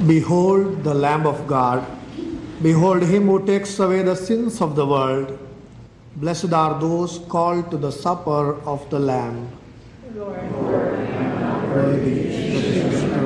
Behold the Lamb of God. Behold him who takes away the sins of the world. Blessed are those called to the supper of the Lamb. Lord, I am not Worthy is the